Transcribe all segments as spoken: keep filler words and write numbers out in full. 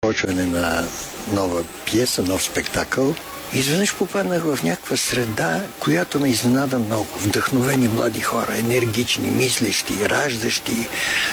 започване на нова пиеса, нов спектакъл. Изведнъж попаднах в някаква среда, която ме изненада много. Вдъхновени млади хора, енергични, мислещи, раждащи.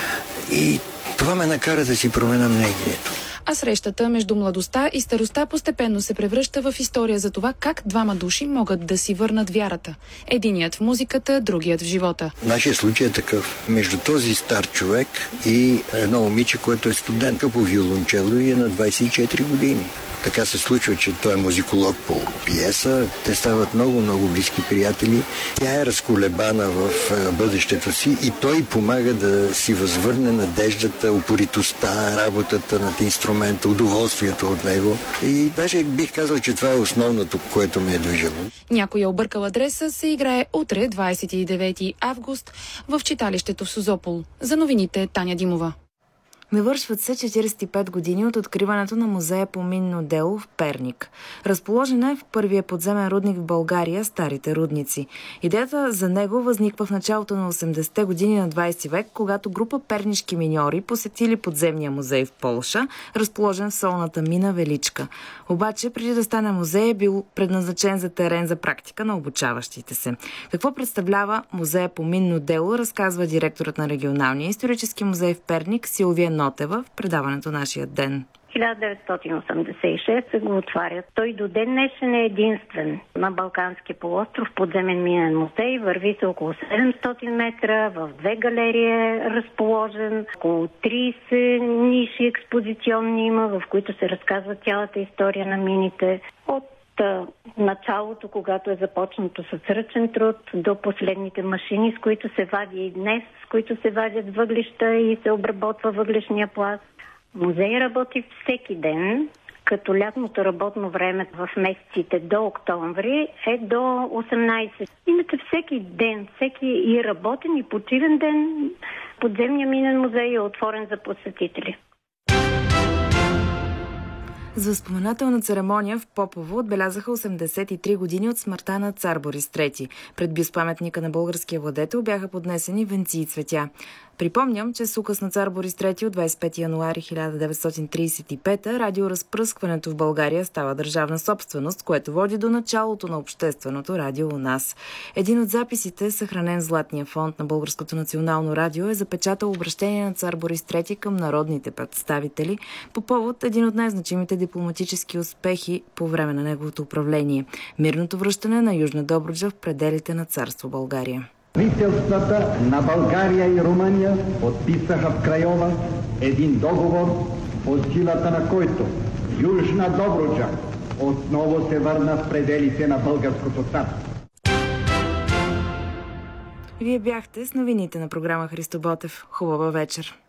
И това ме накара да си променя мнението. А срещата между младостта и старостта постепенно се превръща в история за това как двама души могат да си върнат вярата. Единият в музиката, другият в живота. Нашия случай е такъв. Между този стар човек и едно момиче, което е студентка по виолончело и е на двайсет и четири години. Така се случва, че той е музиколог по пиеса. Те стават много-много близки приятели. Тя е разколебана в бъдещето си и той помага да си възвърне надеждата, упоритостта, работата над инструмента, удоволствието от него. И даже бих казал, че това е основното, което ме е движило. Някой е объркал адреса, се играе утре, двайсет и девети август, в читалището в Созопол. За новините Таня Димова. Навършват се четирийсет и пет години от откриването на музея по минно дело в Перник. Разположена е в първия подземен рудник в България, Старите рудници. Идеята за него възниква в началото на осемдесетте години на двайсети век, когато група пернишки миньори посетили подземния музей в Полша, разположен в солната мина Величка. Обаче, преди да стане музей, е бил предназначен за терен за практика на обучаващите се. Какво представлява музея по минно дело, разказва директорът на регионалния исторически музей в Перник Силвия Нотева в предаването Нашия ден. хиляда деветстотин осемдесет и шеста го отварят. Той до ден днешен е единствен на Балканския полуостров подземен минен музей. Върви се около седемстотин метра, в две галерии е разположен. Около трийсет ниши експозиционни има, в които се разказва цялата история на мините. От началото, когато е започнато с ръчен труд, до последните машини, с които се вади и днес, с които се вадят въглища и се обработва въглишния пласт. Музей работи всеки ден, като лятното работно време в месеците до октомври е до осемнайсет. Имате всеки ден, всеки и работен, и почивен ден. Подземния минен музей е отворен за посетители. С възпоменателна церемония в Попово отбелязаха осемдесет и три години от смъртта на цар Борис трети. Пред бюст-паметника на българския владетел бяха поднесени венци и цветя. Припомням, че с указ на цар Борис трети от двайсет и пети януари хиляда деветстотин трийсет и пета радиоразпръскването в България става държавна собственост, което води до началото на общественото радио у нас. Един от записите, съхранен в Златния фонд на Българското национално радио, е запечатал обращение на цар Борис трети към народните представители по повод един от най-значимите дипломатически успехи по време на неговото управление – мирното връщане на Южна Добруджа в пределите на царство България. Правителствата на България и Румъния подписаха в Крайова един договор, по силата на който Южна Добруджа отново се върна в пределите на българското царство. Вие бяхте с новините на програма Христо Ботев. Хубава вечер!